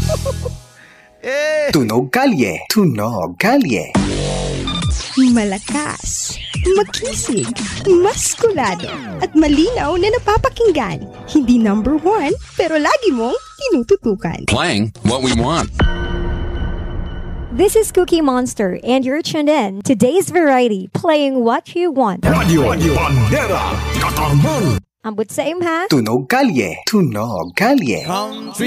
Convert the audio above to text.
Tunog Kalye. Tunog Kalye. Malakas, makisig, maskulado, at malinaw na napapakinggan. Hindi number 1, pero lagi mong tinututukan. Playing what we want. This is Cookie Monster, and you're tuned in to Today's Variety, playing what you want. Radio Bandera Katarman. Ambot sa imha. Tunog Kalye. Tunog Kalye. Country